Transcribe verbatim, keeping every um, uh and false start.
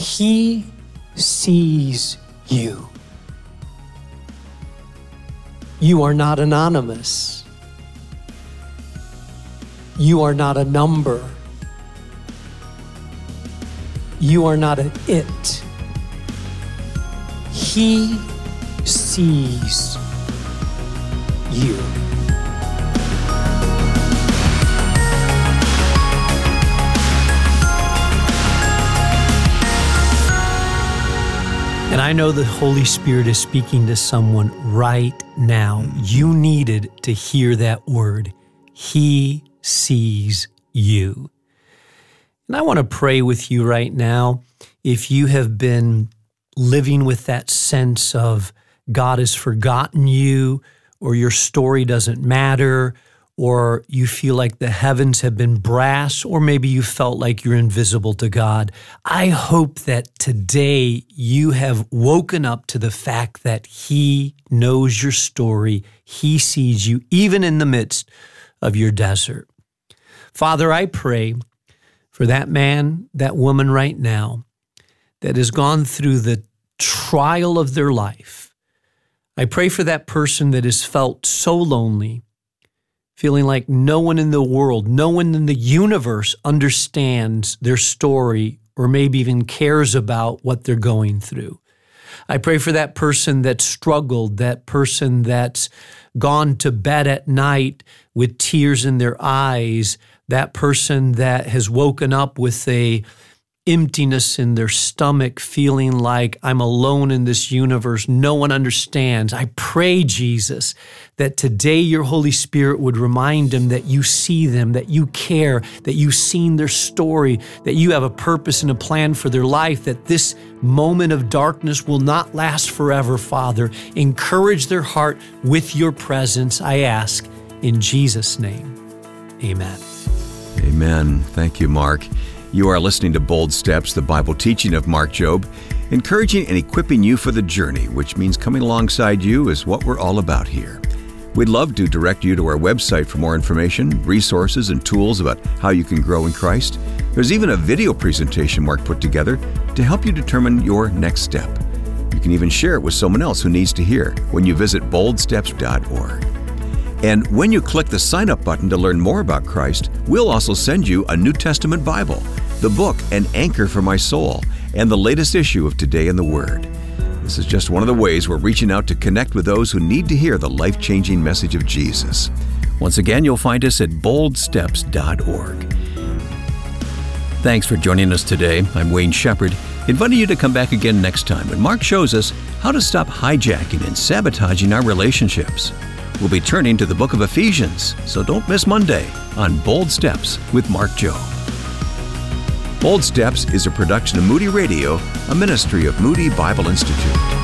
He sees you. You are not anonymous. You are not a number. You are not an it. He sees you. And I know the Holy Spirit is speaking to someone right now. You needed to hear that word. He sees you. And I want to pray with you right now. If you have been living with that sense of God has forgotten you, or your story doesn't matter, or you feel like the heavens have been brass, or maybe you felt like you're invisible to God, I hope that today you have woken up to the fact that He knows your story. He sees you, even in the midst of your desert. Father, I pray for that man, that woman right now that has gone through the trial of their life. I pray for that person that has felt so lonely, feeling like no one in the world, no one in the universe understands their story or maybe even cares about what they're going through. I pray for that person that struggled, that person that's gone to bed at night with tears in their eyes, that person that has woken up with a emptiness in their stomach, feeling like I'm alone in this universe. No one understands. I pray, Jesus, that today your Holy Spirit would remind them that you see them, that you care, that you've seen their story, that you have a purpose and a plan for their life, that this moment of darkness will not last forever, Father. Encourage their heart with your presence, I ask, in Jesus' name. Amen. Amen. Thank you, Mark. You are listening to Bold Steps, the Bible teaching of Mark Jobe, encouraging and equipping you for the journey, which means coming alongside you is what we're all about here. We'd love to direct you to our website for more information, resources, and tools about how you can grow in Christ. There's even a video presentation Mark put together to help you determine your next step. You can even share it with someone else who needs to hear when you visit bold steps dot org. And when you click the sign up button to learn more about Christ, we'll also send you a New Testament Bible, the book An Anchor for My Soul, and the latest issue of Today in the Word. This is just one of the ways we're reaching out to connect with those who need to hear the life-changing message of Jesus. Once again, you'll find us at bold steps dot org. Thanks for joining us today. I'm Wayne Shepherd, inviting you to come back again next time when Mark shows us how to stop hijacking and sabotaging our relationships. We'll be turning to the book of Ephesians, so don't miss Monday on Bold Steps with Mark Jobe. Bold Steps is a production of Moody Radio, a ministry of Moody Bible Institute.